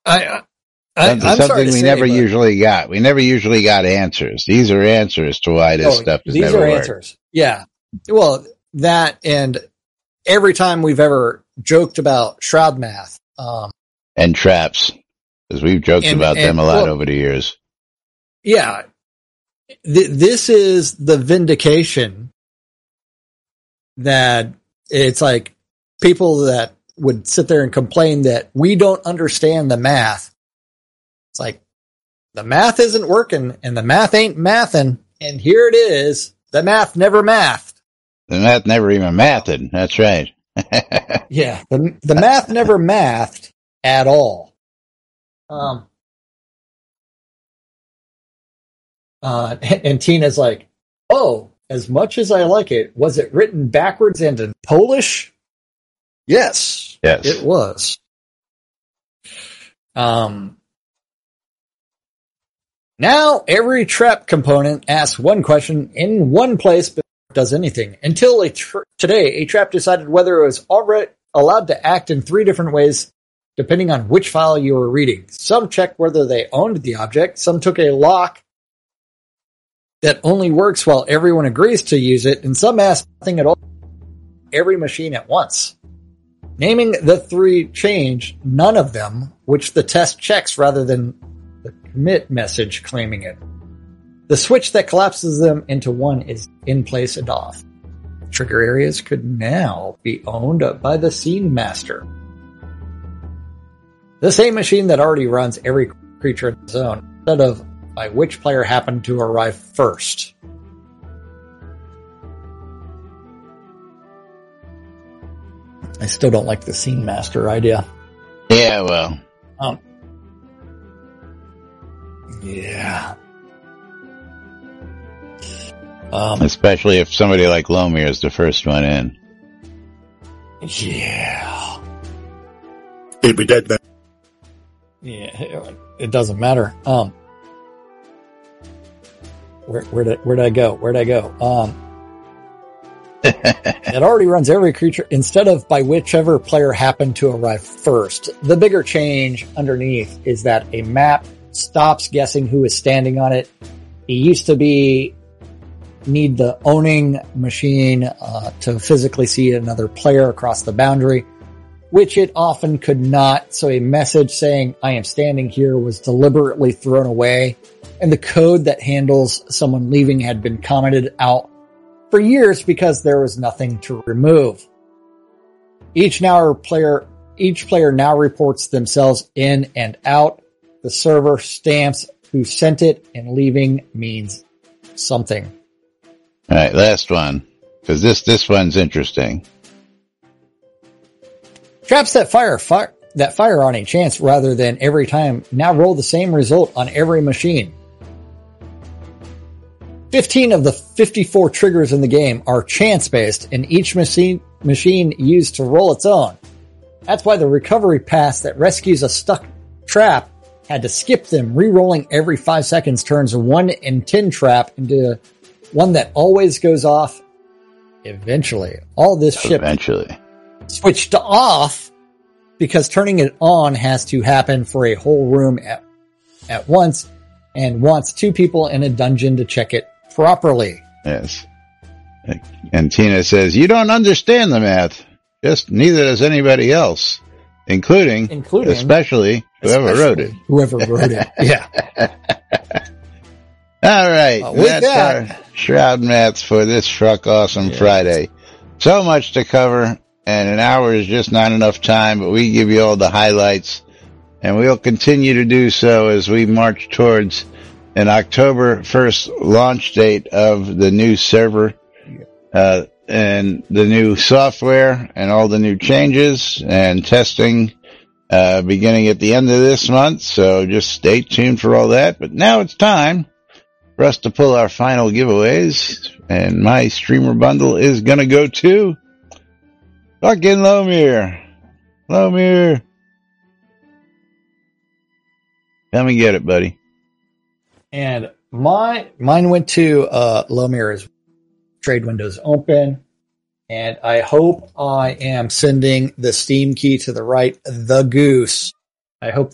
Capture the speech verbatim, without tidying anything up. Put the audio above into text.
I, I, something I'm something sorry to we say, never but- usually got. We never usually got answers. These are answers to why this Oh, stuff has these never are worked. answers. Yeah. Well, that and every time we've ever joked about shroud math, um, And traps, because we've joked And- about and- them a lot well- over the years. yeah, th- this is the vindication that it's like people that would sit there and complain that we don't understand the math. It's like the math isn't working and the math ain't mathin'. And here it is. The math never mathed. The math never even mathed. That's right. Yeah. The, the math never mathed at all. Um, uh, and Tina's like, oh, as much as I like it, was it written backwards and in Polish? Yes. Yes. It was. Um, now every trap component asks one question in one place, but does anything. Until a tr- today, a trap decided whether it was already allowed to act in three different ways, depending on which file you were reading. Some checked whether they owned the object. Some took a lock that only works while everyone agrees to use it, and some asked nothing at all. Every machine at once. Naming the three changed none of them, which the test checks rather than the commit message claiming it. The switch that collapses them into one is in place and off. Trigger areas could now be owned by the scene master. The same machine that already runs every creature in the zone, instead of by which player happened to arrive first. I still don't like the scene master idea. Yeah, well. Um, yeah. Um, Especially if somebody like Lomir is the first one in. yeah. He'd be dead then. Yeah, it doesn't matter. Um, where, where did, where did I go? Where did I go? Um, it already runs every creature instead of by whichever player happened to arrive first. The bigger change underneath is that a map stops guessing who is standing on it. It used to be need the owning machine uh, to physically see another player across the boundary, which it often could not. So a message saying, I am standing here was deliberately thrown away. And the code that handles someone leaving had been commented out for years because there was nothing to remove. Each now player, each player now reports themselves in and out. The server stamps who sent it, and leaving means something. All right, last one, because this this one's interesting. Traps that fire, fire that fire on a chance rather than every time now roll the same result on every machine. fifteen of the fifty-four triggers in the game are chance-based, and each machine machine used to roll its own. That's why the recovery pass that rescues a stuck trap had to skip them. Re-rolling every five seconds turns a one in ten trap into one that always goes off eventually. All this ship Eventually. switched to off because turning it on has to happen for a whole room at, at once and wants two people in a dungeon to check it properly. Yes. And Tina says, you don't understand the math. Just neither does anybody else, including, Including especially whoever especially wrote it. Whoever wrote it. Yeah. All right. Uh, with That's that- our Shroud Maths for this Truck Awesome Yeah. Friday. So much to cover, and an hour is just not enough time, but we give you all the highlights, and we'll continue to do so as we march towards an October first launch date of the new server, uh, and the new software and all the new changes and testing, uh, beginning at the end of this month. So just stay tuned for all that. But now it's time for us to pull our final giveaways, and my streamer bundle is gonna go to fucking Lomir. Lomir. Come and get it, buddy. And my, mine went to, uh, Lomir's trade windows open. And I hope I am sending the Steam key to the right, the goose. I hope